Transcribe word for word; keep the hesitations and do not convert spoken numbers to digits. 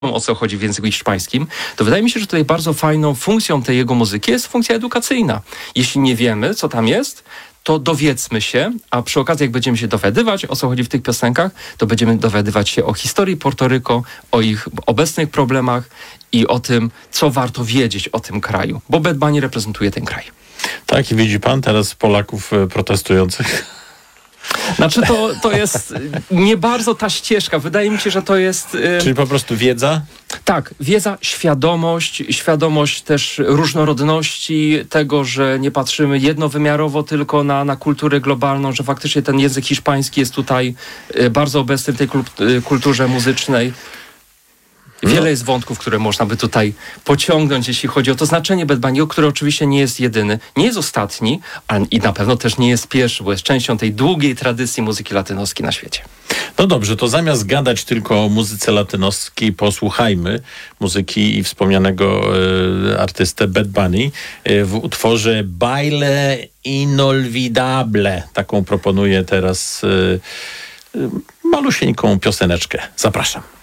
o co chodzi w języku hiszpańskim, to wydaje mi się, że tutaj bardzo fajną funkcją tej jego muzyki jest funkcja edukacyjna. Jeśli nie wiemy, co tam jest, to dowiedzmy się, a przy okazji, jak będziemy się dowiadywać, o co chodzi w tych piosenkach, to będziemy dowiadywać się o historii Puerto Rico, o ich obecnych problemach i o tym, co warto wiedzieć o tym kraju, bo Bad Bunny reprezentuje ten kraj. Tak, i widzi pan teraz Polaków protestujących? Znaczy to, to jest nie bardzo ta ścieżka. Wydaje mi się, że to jest... Czyli po prostu wiedza? Tak, wiedza, świadomość, świadomość też różnorodności, tego, że nie patrzymy jednowymiarowo tylko na, na kulturę globalną, że faktycznie ten język hiszpański jest tutaj bardzo obecny w tej kulturze muzycznej. Wiele No. jest wątków, które można by tutaj pociągnąć, jeśli chodzi o to znaczenie Bad Bunny'ego, które oczywiście nie jest jedyny, nie jest ostatni, a i na pewno też nie jest pierwszy, bo jest częścią tej długiej tradycji muzyki latynoskiej na świecie. No dobrze, to zamiast gadać tylko o muzyce latynoskiej, posłuchajmy muzyki i wspomnianego e, artystę Bad Bunny e, w utworze Baile Inolvidable. Taką proponuję teraz e, e, malusieńką pioseneczkę. Zapraszam.